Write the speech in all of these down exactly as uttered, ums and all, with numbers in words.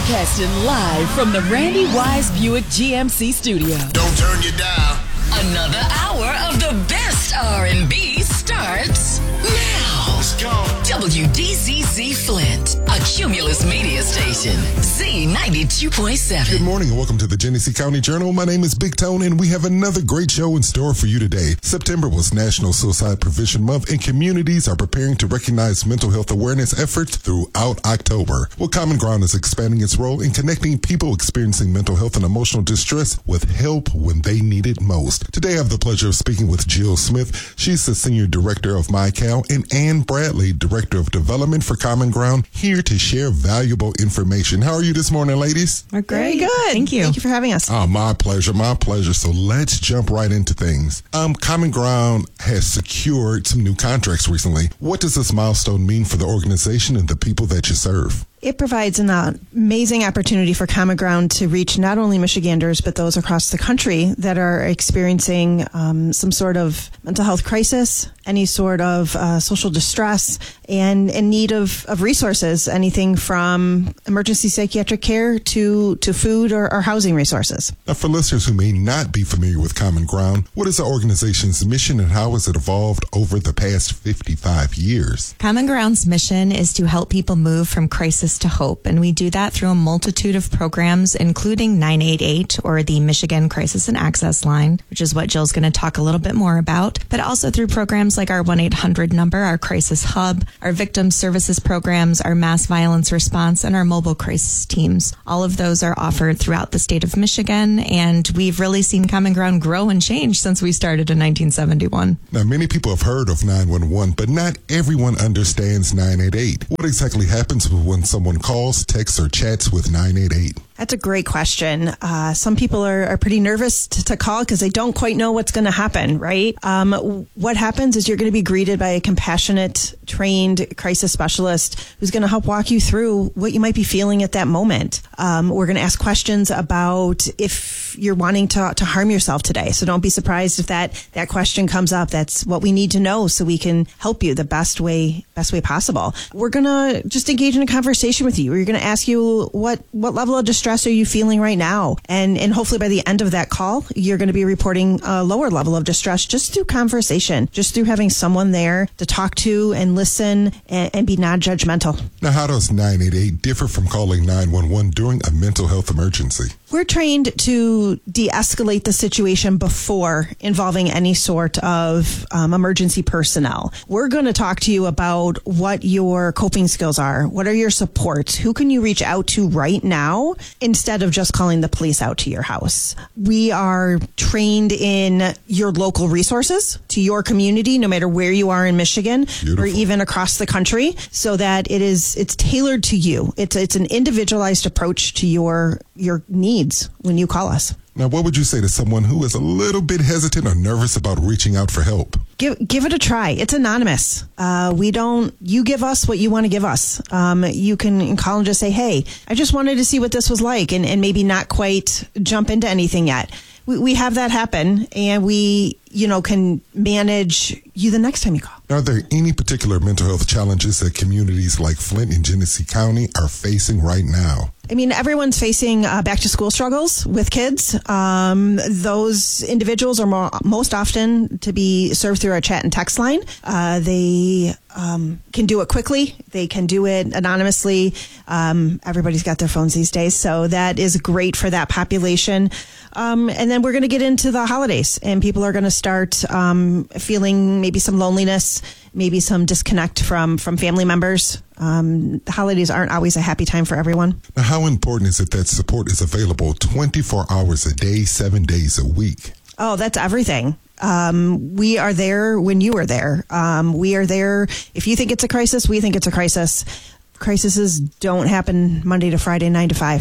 Broadcasting live from the Randy Wise Buick G M C studio. Don't turn your dial. Another hour of the best R and B starts now. Let's go. W D Z Z Flint, a Cumulus media station. Z ninety-two point seven. Good morning and welcome to the Genesee County Journal. My name is Big Tone and we have another great show in store for you today. September was National Suicide Prevention Month and communities are preparing to recognize mental health awareness efforts throughout October. Well, Common Ground is expanding its role in connecting people experiencing mental health and emotional distress with help when they need it most. Today I have the pleasure of speaking with Jill Smith. She's the Senior Director of MyCal, and Ann Bradley, Director of Development for Common Ground, here to share valuable information. How are you this morning, ladies? We're great. Very good. Thank you. Thank you for having us. Oh, my pleasure, my pleasure. So let's jump right into things. Um, Common Ground has secured some new contracts recently. What does this milestone mean for the organization and the people that you serve? It provides an uh, amazing opportunity for Common Ground to reach not only Michiganders, but those across the country that are experiencing um, some sort of mental health crisis, any sort of uh, social distress, and in need of, of resources, anything from emergency psychiatric care to, to food or, or housing resources. Now, for listeners who may not be familiar with Common Ground, what is the organization's mission and how has it evolved over the past fifty-five years? Common Ground's mission is to help people move from crisis to hope, and we do that through a multitude of programs, including nine eight eight, or the Michigan Crisis and Access Line, which is what Jill's going to talk a little bit more about, but also through programs like our one eight hundred number, our crisis hub, our victim services programs, our mass violence response, and our mobile crisis teams. All of those are offered throughout the state of Michigan, and we've really seen Common Ground grow and change since we started in nineteen seventy-one. Now, many people have heard of nine one one, but not everyone understands nine eight eight. What exactly happens when someone calls, texts, or chats with nine eight eight? That's a great question. Uh, some people are, are pretty nervous to, to call because they don't quite know what's going to happen, right? Um, what happens is you're going to be greeted by a compassionate, trained crisis specialist who's going to help walk you through what you might be feeling at that moment. Um, we're going to ask questions about if you're wanting to, to harm yourself today. So don't be surprised if that, that question comes up. That's what we need to know so we can help you the best way, best way possible. We're going to just engage in a conversation with you. We're going to ask you what, what level of distress are you feeling right now? And and hopefully by the end of that call, you're going to be reporting a lower level of distress just through conversation, just through having someone there to talk to and listen and, and be non-judgmental. Now, how does nine eight eight differ from calling nine one one during a mental health emergency? We're trained to de-escalate the situation before involving any sort of um, emergency personnel. We're going to talk to you about what your coping skills are. What are your supports? Who can you reach out to right now instead of just calling the police out to your house? We are trained in your local resources to your community, no matter where you are in Michigan Beautiful. Or even across the country, so that it is it's tailored to you. It's it's an individualized approach to your your needs when you call us. Now, what would you say to someone who is a little bit hesitant or nervous about reaching out for help? Give give it a try. It's anonymous. Uh, we don't, you give us what you want to give us. Um, you can call and just say, hey, I just wanted to see what this was like, and, and maybe not quite jump into anything yet. We, we have that happen, and we, you know, can manage you the next time you call. Are there any particular mental health challenges that communities like Flint and Genesee County are facing right now? I mean, everyone's facing uh, back to school struggles with kids. Um, those individuals are more, most often to be served through our chat and text line. Uh, they um, can do it quickly. They can do it anonymously. Um, everybody's got their phones these days, so that is great for that population. Um, and then we're going to get into the holidays, and people are going to start um, feeling maybe some loneliness, maybe some disconnect from, from family members. Um, the holidays aren't always a happy time for everyone. Now, how important is it that support is available twenty-four hours a day, seven days a week? Oh, that's everything. Um, we are there when you are there. Um, we are there. If you think it's a crisis, we think it's a crisis. Crises don't happen Monday to Friday, nine to five.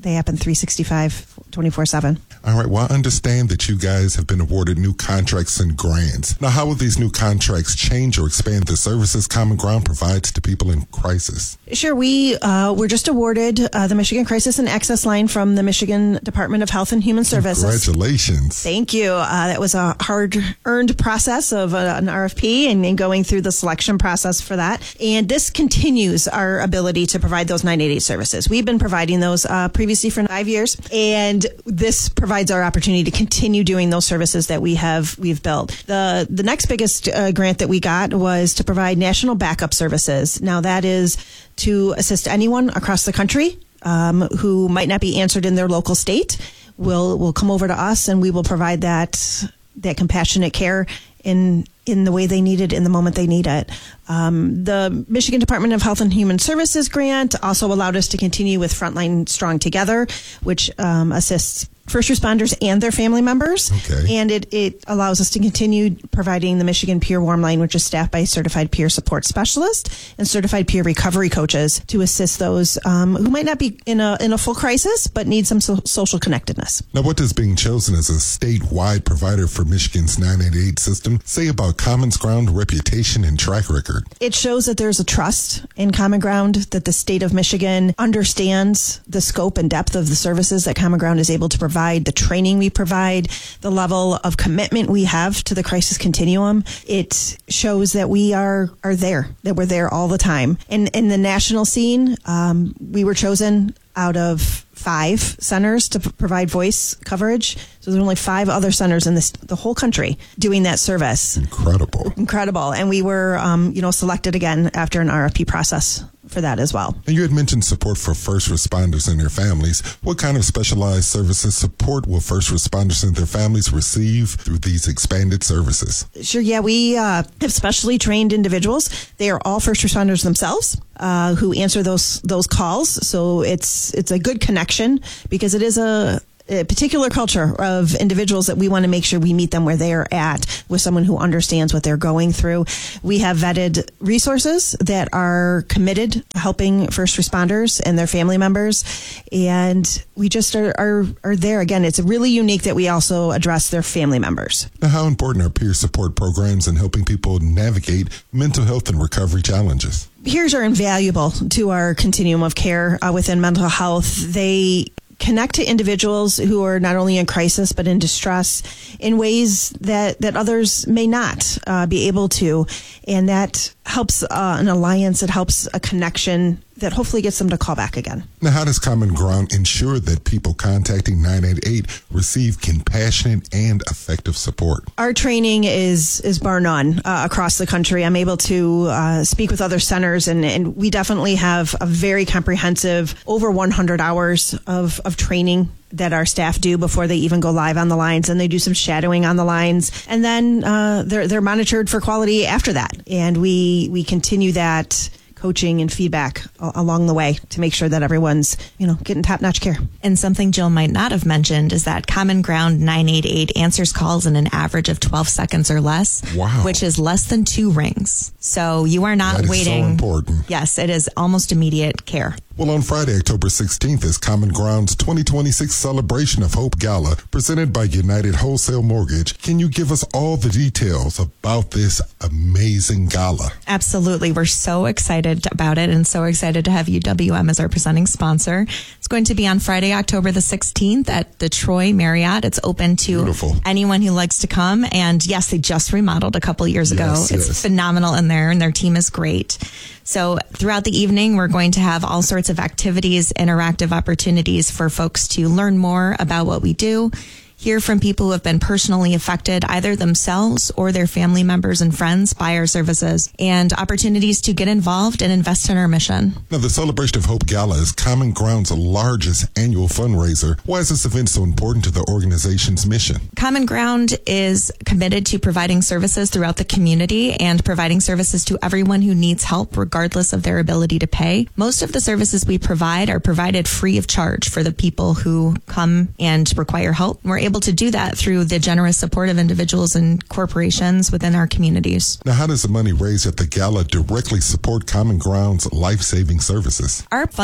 they happen three sixty-five, twenty-four seven. All right. Well, I understand that you guys have been awarded new contracts and grants. Now, how will these new contracts change or expand the services Common Ground provides to people in crisis? Sure. We uh, were just awarded uh, the Michigan Crisis and Access Line from the Michigan Department of Health and Human Services. Congratulations. Thank you. Uh, that was a hard-earned process of uh, an R F P and, and going through the selection process for that. And this continues our ability to provide those nine eight eight services. We've been providing those uh, previously for five years, and this provides our opportunity to continue doing those services that we have we've built. The the next biggest uh, grant that we got was to provide national backup services. Now that is to assist anyone across the country um, who might not be answered in their local state. Will will come over to us, and we will provide that that compassionate care in in the way they need it, in the moment they need it. Um, the Michigan Department of Health and Human Services grant also allowed us to continue with Frontline Strong Together, which um, assists first responders and their family members. Okay. And it, it allows us to continue providing the Michigan Peer Warm Line, which is staffed by certified peer support specialists and certified peer recovery coaches to assist those um, who might not be in a in a full crisis but need some so- social connectedness. Now, what does being chosen as a statewide provider for Michigan's nine eight eight system say about Common Ground reputation and track record? It shows that there's a trust in Common Ground, that the state of Michigan understands the scope and depth of the services that Common Ground is able to provide, the training we provide, the level of commitment we have to the crisis continuum. It shows that we are are there, that we're there all the time. And in the national scene, um, we were chosen out of five centers to p- provide voice coverage. So there's only five other centers in this, the whole country doing that service. Incredible. Incredible. And we were, um, you know, selected again after an R F P process for that as well. And you had mentioned support for first responders and their families. What kind of specialized services support will first responders and their families receive through these expanded services? Sure. Yeah, we uh, have specially trained individuals. They are all first responders themselves uh, who answer those those calls. So it's it's a good connection because it is a a particular culture of individuals that we want to make sure we meet them where they are at, with someone who understands what they're going through. We have vetted resources that are committed to helping first responders and their family members, and we just are, are, are there. Again, it's really unique that we also address their family members. Now, how important are peer support programs in helping people navigate mental health and recovery challenges? Peers are invaluable to our continuum of care uh, within mental health. They connect to individuals who are not only in crisis but in distress in ways that, that others may not uh, be able to. And that helps uh, an alliance. It helps a connection that hopefully gets them to call back again. Now, how does Common Ground ensure that people contacting nine eight eight receive compassionate and effective support? Our training is is bar none uh, across the country. I'm able to uh, speak with other centers, and, and we definitely have a very comprehensive, over one hundred hours of, of training that our staff do before they even go live on the lines, and they do some shadowing on the lines, and then uh, they're they're monitored for quality after that, and we we continue that coaching and feedback along the way to make sure that everyone's, you know, getting top-notch care. And something Jill might not have mentioned is that Common Ground nine eight eight answers calls in an average of twelve seconds or less, wow, which is less than two rings. So you are not that is waiting. So important. Yes, it is almost immediate care. Well, on Friday, October sixteenth, is Common Ground's twenty twenty-six Celebration of Hope Gala, presented by United Wholesale Mortgage. Can you give us all the details about this amazing gala? Absolutely. We're so excited about it and so excited to have U W M as our presenting sponsor. It's going to be on Friday, October the sixteenth at the Troy Marriott. It's open to Beautiful. anyone who likes to come. And yes, they just remodeled a couple years ago. Yes, it's yes. phenomenal in there, and their team is great. So throughout the evening, we're going to have all sorts of activities, interactive opportunities for folks to learn more about what we do, hear from people who have been personally affected, either themselves or their family members and friends, by our services, and opportunities to get involved and invest in our mission. Now, the Celebration of Hope Gala is Common Ground's largest annual fundraiser. Why is this event so important to the organization's mission? Common Ground is committed to providing services throughout the community and providing services to everyone who needs help, regardless of their ability to pay. Most of the services we provide are provided free of charge for the people who come and require help. We're able to do that through the generous support of individuals and corporations within our communities. Now, how does the money raised at the gala directly support Common Ground's life-saving services? Our funding is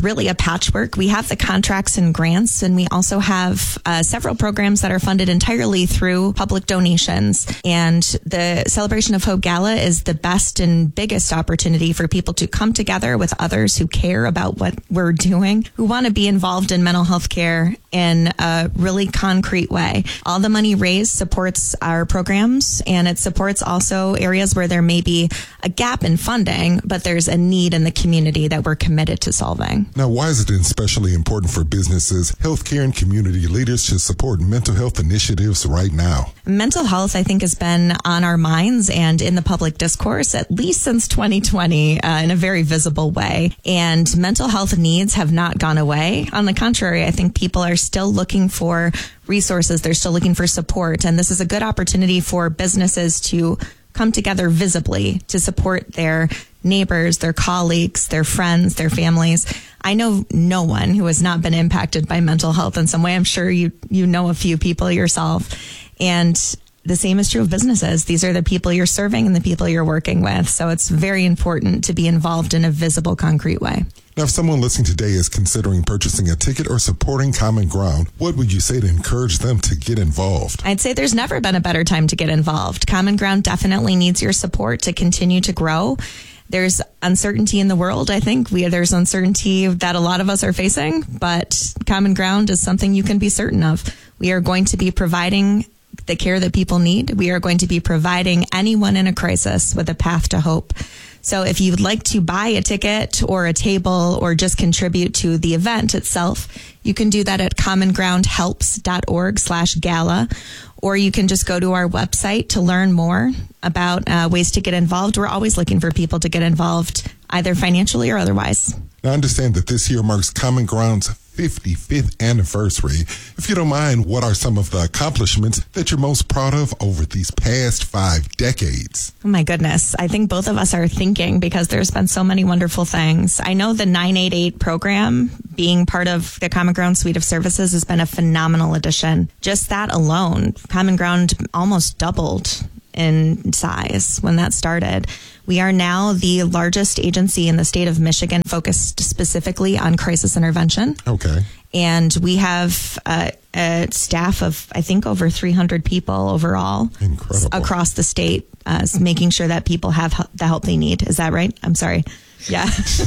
really a patchwork. We have the contracts and grants, and we also have uh, several programs that are funded entirely through public donations. And the Celebration of Hope Gala is the best and biggest opportunity for people to come together with others who care about what we're doing, who want to be involved in mental health care in a really concrete way. All the money raised supports our programs, and it supports also areas where there may be a gap in funding, but there's a need in the community that we're committed to solving. Now, why is it especially important for businesses, healthcare, and community leaders to support mental health initiatives right now? Mental health, I think, has been on our minds and in the public discourse at least since twenty twenty uh, in a very visible way. And mental health needs have not gone away. On the contrary, I think people are still looking for resources. They're still looking for support. And this is a good opportunity for businesses to come together visibly to support their neighbors, their colleagues, their friends, their families. I know no one who has not been impacted by mental health in some way. I'm sure you you know a few people yourself. And the same is true of businesses. These are the people you're serving and the people you're working with. So it's very important to be involved in a visible, concrete way. Now, if someone listening today is considering purchasing a ticket or supporting Common Ground, what would you say to encourage them to get involved? I'd say there's never been a better time to get involved. Common Ground definitely needs your support to continue to grow. There's uncertainty in the world. I think we there's uncertainty that a lot of us are facing, but Common Ground is something you can be certain of. We are going to be providing the care that people need. We are going to be providing anyone in a crisis with a path to hope. So if you'd like to buy a ticket or a table or just contribute to the event itself, you can do that at commongroundhelps.org slash gala, or you can just go to our website to learn more about uh, ways to get involved. We're always looking for people to get involved, either financially or otherwise. Now, I understand that this year marks Common Ground's fifty-fifth anniversary. If you don't mind, what are some of the accomplishments that you're most proud of over these past five decades? Oh my goodness. I think both of us are thinking because there's been so many wonderful things. I know the nine eight eight program, being part of the Common Ground suite of services, has been a phenomenal addition. Just that alone, Common Ground almost doubled in size when that started. We are now the largest agency in the state of Michigan focused specifically on crisis intervention. Okay. And we have a, a staff of, I think, over three hundred people overall. Incredible. Across the state, uh, making sure that people have the help they need. Is that right? I'm sorry. Yeah.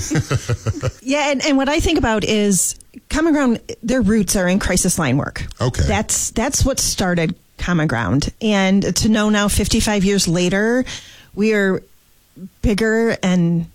Yeah. And, and what I think about is Common Ground, their roots are in crisis line work. Okay. That's, that's what started Common Ground. And to know now, fifty-five years later, we are bigger and,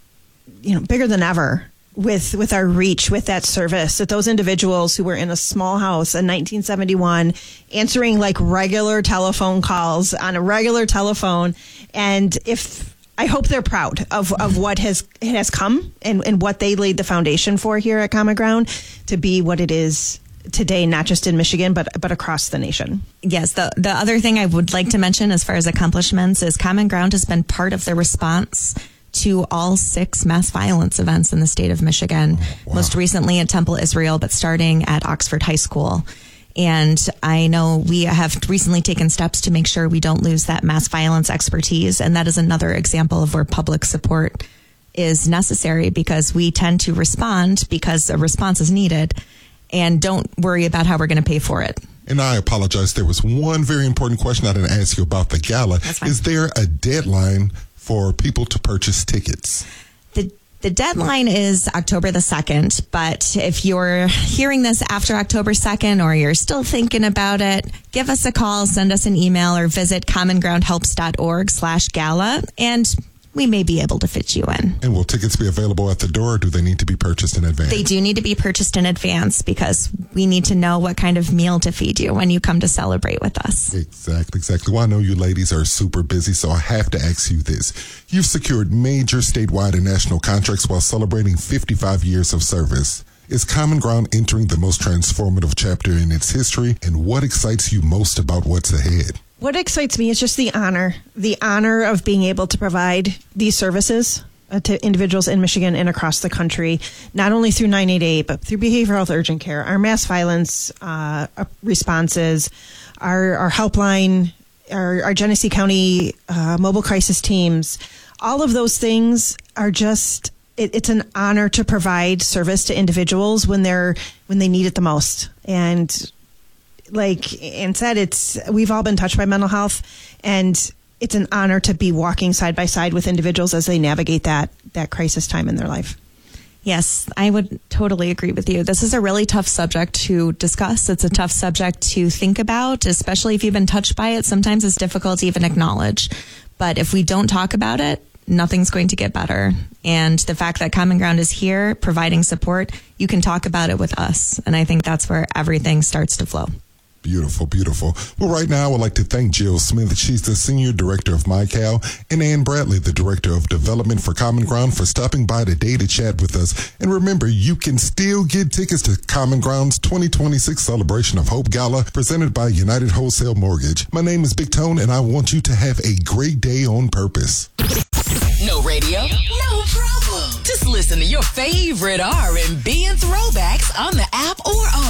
you know, bigger than ever with, with our reach, with that service, that those individuals who were in a small house in nineteen seventy-one, answering like regular telephone calls on a regular telephone. And if, I hope they're proud of, of what has, has come and, and what they laid the foundation for here at Common Ground to be what it is today, not just in Michigan, but but across the nation. Yes. The, the other thing I would like to mention as far as accomplishments is Common Ground has been part of the response to all six mass violence events in the state of Michigan. Oh, wow. Most recently at Temple Israel, but starting at Oxford High School. And I know we have recently taken steps to make sure we don't lose that mass violence expertise. And that is another example of where public support is necessary, because we tend to respond because a response is needed. And don't worry about how we're going to pay for it. And I apologize. There was one very important question I didn't ask you about the gala. That's fine. Is there a deadline for people to purchase tickets? The the deadline is October the second. But if you're hearing this after October second or you're still thinking about it, give us a call, send us an email, or visit commongroundhelps.org slash gala. And we may be able to fit you in. And will tickets be available at the door, or do they need to be purchased in advance? They do need to be purchased in advance because we need to know what kind of meal to feed you when you come to celebrate with us. Exactly, exactly. Well, I know you ladies are super busy, so I have to ask you this. You've secured major statewide and national contracts while celebrating fifty-five years of service. Is Common Ground entering the most transformative chapter in its history, and what excites you most about what's ahead? What excites me is just the honor, the honor of being able to provide these services uh, to individuals in Michigan and across the country, not only through nine eight eight, but through behavioral health urgent care, our mass violence uh, responses, our, our helpline, our, our Genesee County uh, mobile crisis teams. All of those things are just it, it's an honor to provide service to individuals when they're when they need it the most. And like Ann said, it's we've all been touched by mental health, and it's an honor to be walking side by side with individuals as they navigate that that crisis time in their life. Yes, I would totally agree with you. This is a really tough subject to discuss. It's a tough subject to think about, especially if you've been touched by it. Sometimes it's difficult to even acknowledge. But if we don't talk about it, nothing's going to get better. And the fact that Common Ground is here providing support, you can talk about it with us. And I think that's where everything starts to flow. Beautiful, beautiful. Well, right now, I would like to thank Jill Smith. She's the Senior Director of MyCal, and Ann Bradley, the Director of Development for Common Ground, for stopping by today to chat with us. And remember, you can still get tickets to Common Ground's twenty twenty-six Celebration of Hope Gala, presented by United Wholesale Mortgage. My name is Big Tone, and I want you to have a great day on purpose. No radio? No problem. Just listen to your favorite R and B and throwbacks on the app or on